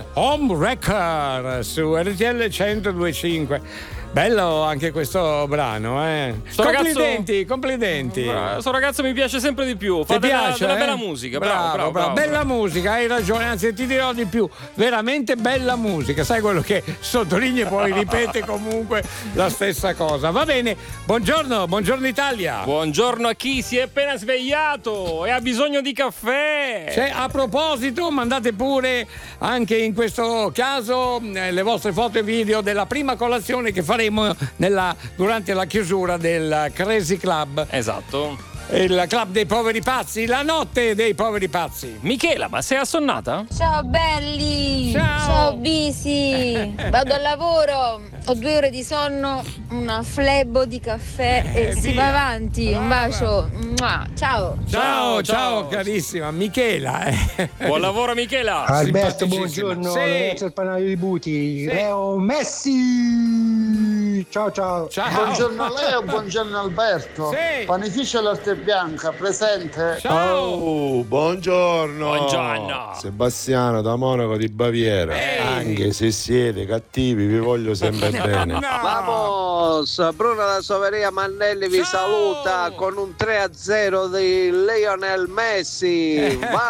Home Wrecker su RTL 102.5. Bello anche questo brano, eh. Complimenti. Questo ragazzo mi piace sempre di più. Fa della bella musica. Bravo. Bella musica, hai ragione, anzi ti dirò di più. Veramente bella musica. Sai quello che sottolinea e poi ripete comunque la stessa cosa. Va bene, buongiorno Italia. Buongiorno a chi si è appena svegliato e ha bisogno di caffè. A proposito, mandate pure anche in questo caso le vostre foto e video della prima colazione che faremo durante la chiusura del Crazy Club. Esatto. Il club dei poveri pazzi, la notte dei poveri pazzi. Michela, ma sei assonnata? Ciao belli! Ciao Bisi! Vado al lavoro, ho 2 ore di sonno, una flebo di caffè e si va avanti. Un bacio. Ciao carissima Michela. Buon lavoro Michela. Alberto, buongiorno. Lorenzo il panaio di Buti. Leo Messi. Ciao. Buongiorno Leo, buongiorno Alberto. Panificio all'arte bianca, presente. Ciao. Buongiorno. Sebastiano da Monaco di Baviera. Anche se siete cattivi vi voglio sempre bene. Vamos, Bruno da Soveria Mannelli vi saluta con un 3-0 di Lionel Messi.